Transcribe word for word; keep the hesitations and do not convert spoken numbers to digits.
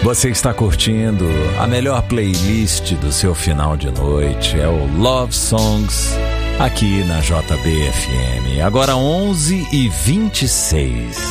Você está curtindo a melhor playlist do seu final de noite. É o Love Songs aqui na J B F M. Agora onze e vinte e seis.